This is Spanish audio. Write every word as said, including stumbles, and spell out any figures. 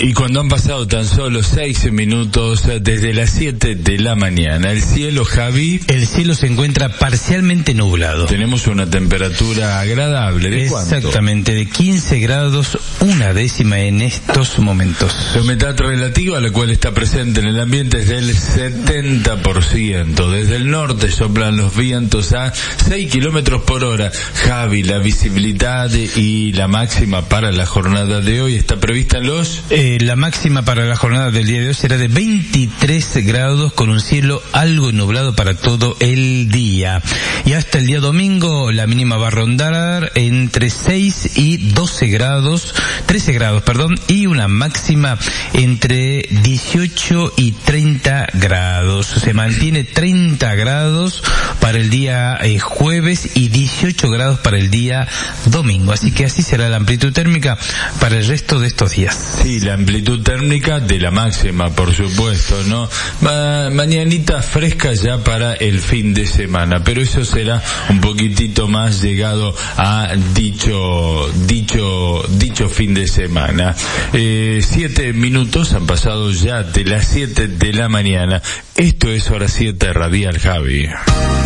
Y cuando han pasado tan solo seis minutos desde las siete de la mañana, el cielo, Javi... El cielo se encuentra parcialmente nublado. Tenemos una temperatura agradable. ¿De cuánto? Exactamente, de quince grados, una décima en estos momentos. La humedad relativa, la cual está presente en el ambiente, es del setenta por ciento. Desde el norte soplan los vientos a seis kilómetros por hora. Javi, la visibilidad y la máxima para la jornada de hoy está prevista en los... Eh, la máxima para la jornada del día de hoy será de veintitrés grados con un cielo algo nublado para todo el día. Y hasta el día domingo la mínima va a rondar entre seis y doce grados, trece grados, perdón, y una máxima entre dieciocho y treinta grados. Se mantiene treinta grados para el día eh, jueves y dieciocho grados para el día domingo. Así que así será la amplitud térmica para el resto de estos días. Sí, la amplitud térmica de la máxima, por supuesto, ¿no? Ma- mañanita fresca ya para el fin de semana, pero eso será un poquitito más llegado a dicho, dicho, dicho fin de semana. Eh, siete minutos han pasado ya de las siete de la mañana. Esto es Hora siete Radial, Javi.